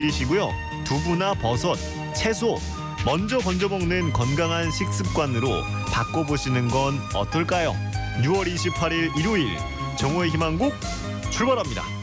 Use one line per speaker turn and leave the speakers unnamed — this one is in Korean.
이시고요. 두부나 버섯, 채소 먼저 건져 먹는 건강한 식습관으로 바꿔보시는 건 어떨까요? 6월 28일 일요일 정오의 희망곡 출발합니다.